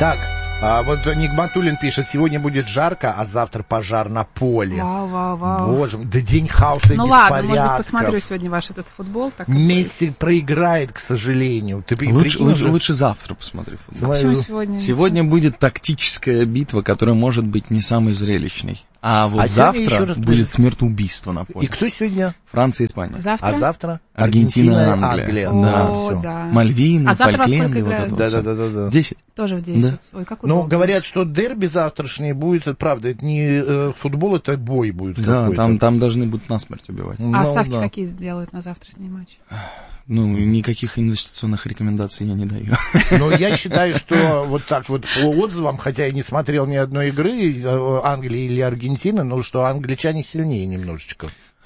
Так, вот Нигматуллин пишет, сегодня будет жарко, а завтра пожар на поле. Вау. Боже мой, да день хаоса и ну беспорядков. Ладно, может быть, посмотрю сегодня ваш этот футбол. Так Месси проиграет, к сожалению. Ты лучше завтра посмотри футбол. Сегодня будет тактическая битва, которая может быть не самой зрелищной. А вот завтра будет смертоубийство на поле. И кто сегодня? Франция и Испания. Завтра? А завтра? Аргентина и Англия. Да, все. Да. Мальвины, А Фолькленды. завтра во сколько играют? Да. 10. Тоже в 10. Да. Ой, как удобно. Ну, говорят, что дерби завтрашний будет, это правда, это не футбол, это бой будет какой-то. Да, там должны будут насмерть убивать. А ставки какие делают на завтрашний матч? Ну, никаких инвестиционных рекомендаций я не даю. Но я считаю, что вот так вот по отзывам, хотя я не смотрел ни одной игры Англии или Аргентины, но что англичане сильнее немножечко.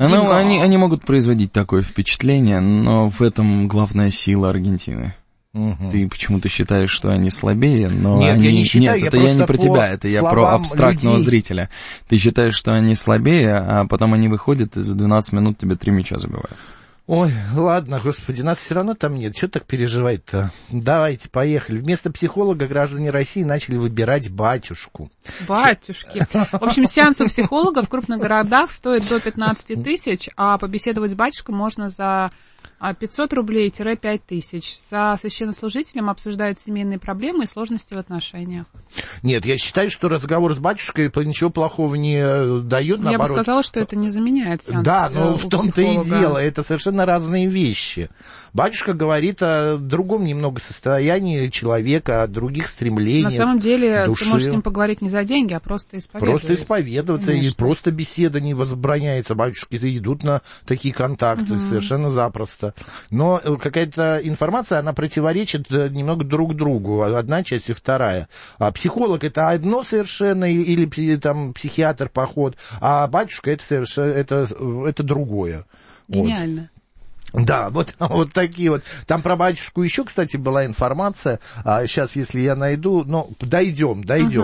Они могут производить такое впечатление, но в этом главная сила Аргентины. Угу. Ты почему-то считаешь, что они слабее, но нет, они... я не считаю, Нет, это я не про тебя, это я про абстрактного людей. Зрителя. Ты считаешь, что они слабее, а потом они выходят и за 12 минут тебе 3 мяча забивают. Ой, ладно, господи, нас все равно там нет. Чего так переживать-то? Давайте, поехали. Вместо психолога граждане России начали выбирать батюшку. Батюшки. В общем, сеанс у психолога в крупных городах стоит до 15 тысяч, а побеседовать с батюшкой можно за 500 рублей-5 тысяч. Со священнослужителем обсуждают семейные проблемы и сложности в отношениях. Нет, я считаю, что разговор с батюшкой ничего плохого не дает, наоборот. Я бы сказала, что это не заменяет сеанс. Да, но в том-то и дело, это совершенно разные вещи. Батюшка говорит о другом немного состоянии человека, о других стремлениях. На самом деле, души. Ты можешь с ним поговорить не за деньги, а просто исповедоваться. Просто исповедоваться, и просто беседа не возбраняется. Батюшки идут на такие контакты совершенно запросто. Но какая-то информация, она противоречит немного друг другу. Одна часть и вторая. А психолог — это одно совершенно, или там психиатр, поход, а батюшка — это совершенно это другое. Гениально. Вот. Да, вот такие вот. Там про батюшку еще, кстати, была информация. Сейчас, если я найду, но дойдем.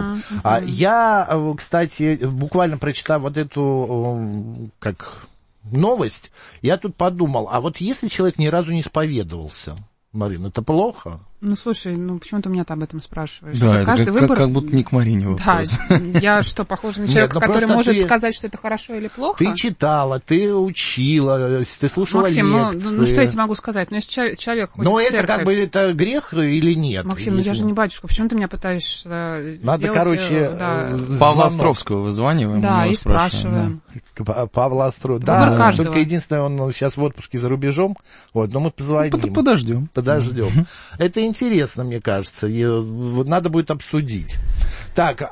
Я, кстати, буквально прочитав вот эту, новость, я тут подумал, а вот если человек ни разу не исповедовался, Марина, это плохо? Ну, слушай, почему ты меня об этом спрашиваешь? Да, каждый это выбор... как будто не к Марине вопрос. Да, я что, похожа на человека, который может сказать, что это хорошо или плохо? Ты читала, ты учила, ты слушала Максим, лекции. ну что я тебе могу сказать? Ну, если человек ходит но в это церковь... это грех или нет? Максим, я же не батюшка, почему ты меня пытаешься Надо, Павла Островского вызваниваем. Да, и спрашиваем. Павла Островского. Да, только единственное, он сейчас в отпуске за рубежом, но мы позвоним. Подождем. Это интересно, мне кажется. Надо будет обсудить. Так,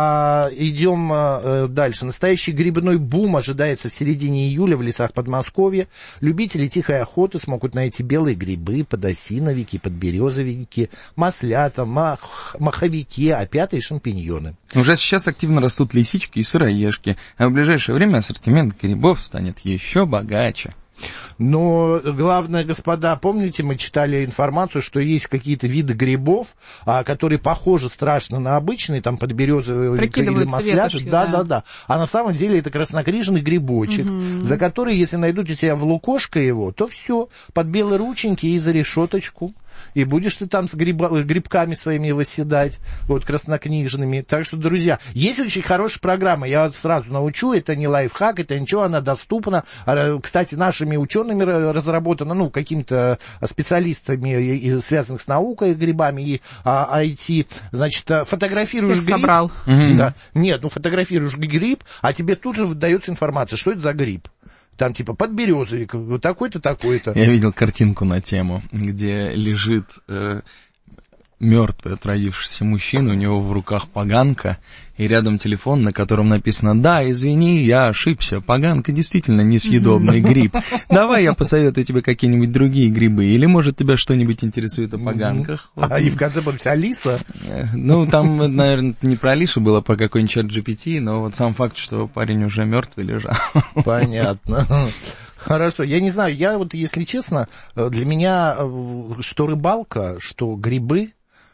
идем дальше. Настоящий грибной бум ожидается в середине июля в лесах Подмосковья. Любители тихой охоты смогут найти белые грибы, подосиновики, подберезовики, маслята, маховики, опята и шампиньоны. Уже сейчас активно растут лисички и сыроежки, а в ближайшее время ассортимент грибов станет еще богаче. Но главное, господа, помните, мы читали информацию, что есть какие-то виды грибов, которые похожи страшно на обычные, там подберезовые или маслята. Да. А на самом деле это краснокнижный грибочек, за который, если найдут у тебя в лукошко его, то все, под белые рученьки и за решеточку. И будешь ты там с грибками своими восседать, краснокнижными. Так что, друзья, есть очень хорошая программа, я сразу научу, это не лайфхак, это ничего, она доступна. Кстати, нашими учеными разработана, какими-то специалистами, связанных с наукой, грибами и IT. Значит, фотографируешь всех гриб. Собрал. Да. Нет, фотографируешь гриб, а тебе тут же выдается информация, что это за гриб. Там типа подберезовик, такой-то, такой-то. Я видел картинку на тему, где лежит мертвый отравившийся мужчина, у него в руках поганка, и рядом телефон, на котором написано: «Да, извини, я ошибся, поганка действительно несъедобный гриб. Давай я посоветую тебе какие-нибудь другие грибы, или, может, тебя что-нибудь интересует о поганках». И в конце будет Алиса? Там, наверное, не про Алису было, а про какой-нибудь чат GPT, но сам факт, что парень уже мертвый лежал. Понятно. Хорошо, я не знаю, если честно, для меня что рыбалка, что грибы,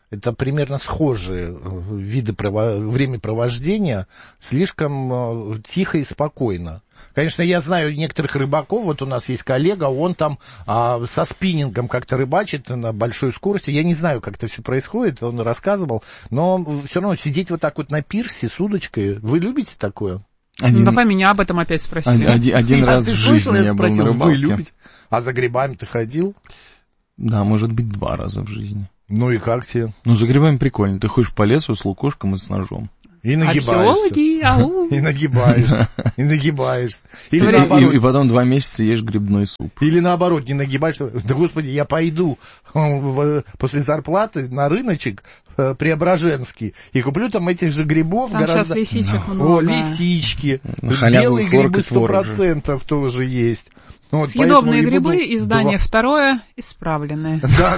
это примерно схожие виды времяпровождения, слишком тихо и спокойно. Конечно, я знаю некоторых рыбаков, вот у нас есть коллега, он там со спиннингом как-то рыбачит на большой скорости. Я не знаю, как это все происходит, он рассказывал, но все равно сидеть вот так вот на пирсе с удочкой, вы любите такое? Давай меня об этом опять спроси. Один раз в жизни я был на рыбалке. Вы любите? А за грибами ты ходил? Да, может быть, 2 раза в жизни. Ну и как тебе? Ну, за грибами прикольно. Ты ходишь по лесу с лукошком и с ножом. И нагибаешься. Археологи, ау. И нагибаешься. И потом 2 месяца ешь грибной суп. Или наоборот, не нагибаешься. Да, господи, я пойду после зарплаты на рыночек Преображенский и куплю там этих же грибов. Там гораздо... сейчас лисичек много. О, лисички. Белые грибы 100% тоже есть. Вот, съедобные грибы, издание 2 исправленное. Да,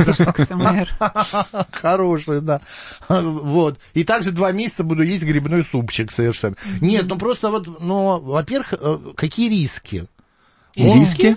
да. Хорошие, да. Вот. И также 2 месяца буду есть грибной супчик совершенно. Нет, ну просто вот, ну, во-первых, какие риски? Риски?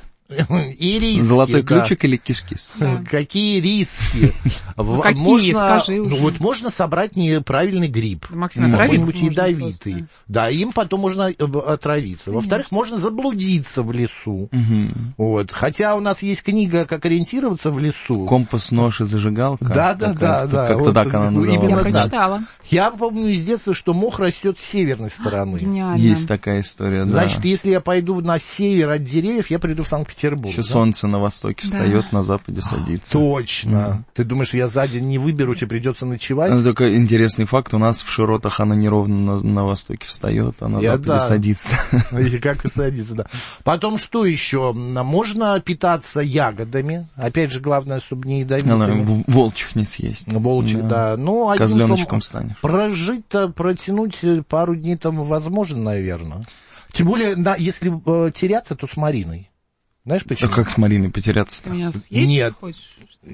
И риски, золотой ключик или кис-кис? Да. Какие риски? Какие, скажи уже. Ну вот можно собрать неправильный гриб, Максим, какой-нибудь ядовитый. Да, им потом можно отравиться. Во-вторых, можно заблудиться в лесу. Вот. Хотя у нас есть книга «Как ориентироваться в лесу». Компас, нож и зажигалка. Да. Как-то вот, так она называлась. Я прочитала. Я помню из детства, что мох растет с северной стороны. Гениально. Есть такая история, да. Значит, если я пойду на север от деревьев, я приду в Санкт-Петербург. Еще солнце на востоке встает, на западе садится. Точно. Ты думаешь, я за день не выберу, тебе придется ночевать? Это такой интересный факт. У нас в широтах она неровно на востоке встает, а на западе садится. И как и садится, да. Потом что еще? Можно питаться ягодами. Опять же, главное, чтобы не ядовитыми. Волчьих не съесть. Волчьих, да. Ну, козленочком станешь. Прожить-то, протянуть пару дней там возможно, наверное. Тем более, если теряться, то с Мариной. Знаешь почему? А как с Мариной потеряться? Ты меня съесть Нет. хочешь?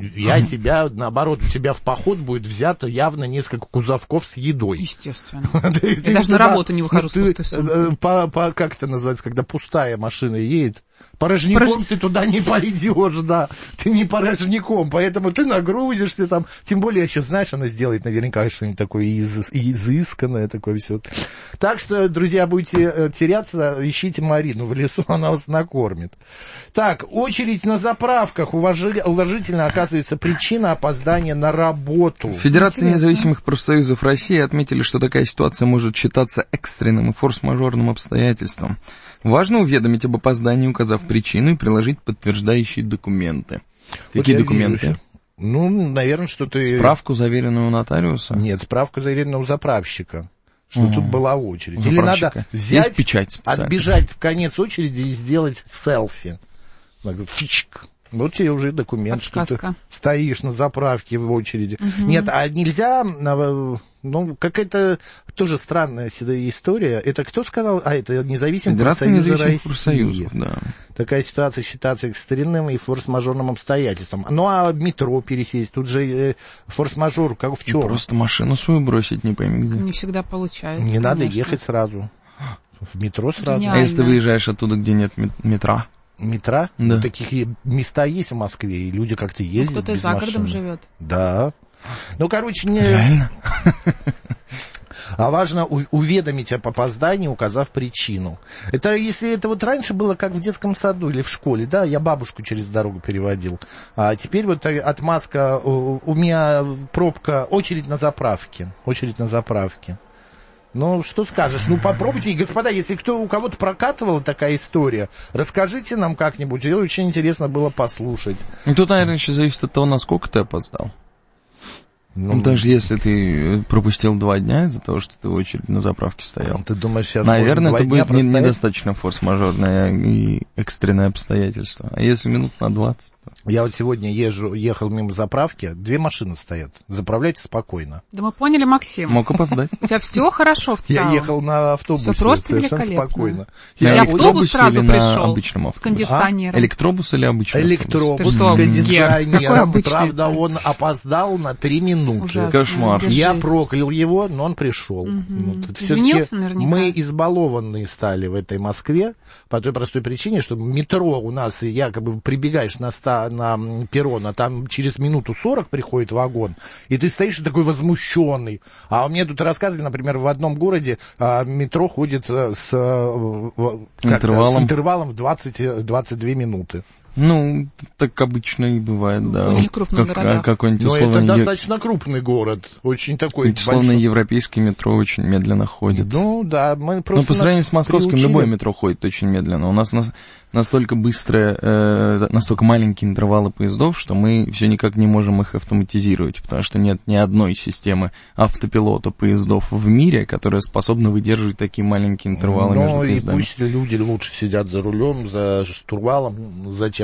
Я тебя, наоборот, у тебя в поход будет взято явно несколько кузовков с едой. Естественно. Я даже на работу не выхожу с пустой сумкой. Как это называется, когда пустая машина едет? Порожняком ты туда не пойдешь, да. Ты не порожняком, поэтому ты нагрузишься там. Тем более, сейчас, знаешь, она сделает наверняка что-нибудь такое изысканное, такое все. Так что, друзья, будете теряться, ищите Марину в лесу, она вас накормит. Так, очередь на заправках. Уважительно оказывается причина опоздания на работу. Федерация независимых профсоюзов России отметили, что такая ситуация может считаться экстренным и форс-мажорным обстоятельством. Важно уведомить об опоздании, указав причину и приложить подтверждающие документы. Какие документы? Ну, наверное, что ты... Справку, заверенную у нотариуса? Нет, справку, заверенную у заправщика. Что тут была очередь. Или надо взять, отбежать в конец очереди и сделать селфи. Вот тебе уже документ, что ты стоишь на заправке в очереди. Нет, а нельзя... Ну, какая-то тоже странная история. Это кто сказал? Это независимый профсоюз, да. Такая ситуация считается экстренным и форс-мажорным обстоятельством. Ну, а метро пересесть, тут же форс-мажор, как в чем? Просто машину свою бросить, не пойми где. Не всегда получается. Не надо ехать сразу. В метро сразу. Гениально. А если ты выезжаешь оттуда, где нет метро? Метро? Да. Ну, таких места есть в Москве, и люди как-то ездят кто-то без за машины. городом живет. Да. Ну, короче, Реально? А важно уведомить об опоздании, указав причину. Это если это вот раньше было как в детском саду или в школе, да, я бабушку через дорогу переводил. А теперь вот отмазка, у меня пробка, очередь на заправке. Ну, что скажешь? Ну, попробуйте, и, господа, если у кого-то прокатывала такая история, расскажите нам как-нибудь, очень интересно было послушать. И тут, наверное, еще зависит от того, насколько ты опоздал. Ну, даже если ты пропустил 2 дня из-за того, что ты в очереди на заправке стоял. Ты думаешь, сейчас наверное, это будет недостаточно форс-мажорное и экстренное обстоятельство. А если минут на 20, то... Я вот сегодня ехал мимо заправки, 2 машины стоят. Заправляйте спокойно. Да мы поняли, Максим. Мог опоздать. У тебя все хорошо в целом. Я ехал на автобусе совершенно спокойно. Я автобус сразу пришел с кондиционером. Электробус или обычный электробус с кондиционером. Правда, он опоздал на 3 минуты. Кошмар. Я проклял его, но он пришел. Извинился наверняка. Мы избалованные стали в этой Москве по той простой причине, что метро у нас якобы прибегаешь на станцию, моста на перрон, а там через минуту 40 приходит вагон, и ты стоишь такой возмущенный. А мне тут рассказывали, например, в одном городе метро ходит с интервалом в 20-22 минуты. Ну, так обычно и бывает, да. В крупных городах. Какой-нибудь но это достаточно крупный город, очень такой большой. Условно, европейский метро очень медленно ходит. Ну, да, мы просто... Ну, по сравнению с московским, любое метро ходит очень медленно. У нас настолько быстрые, настолько маленькие интервалы поездов, что мы все никак не можем их автоматизировать, потому что нет ни одной системы автопилота поездов в мире, которая способна выдерживать такие маленькие интервалы между поездами. Ну, и пусть люди лучше сидят за рулем, за штурвалом, зачем